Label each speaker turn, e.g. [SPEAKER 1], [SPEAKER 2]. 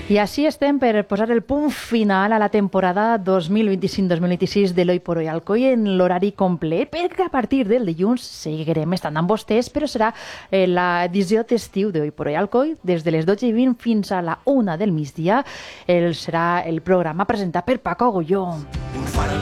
[SPEAKER 1] I així estem per posar el punt final a la temporada 2025-2026 de l'Hoy por Hoy Alcoi en l'horari complet, perquè a partir del dilluns seguirem estant amb vostès, però serà l'edició d'estiu de Hoy por Hoy Alcoi des de les 12:20 fins a la 1 del migdia. Serà el programa presentat per Paco Agulló.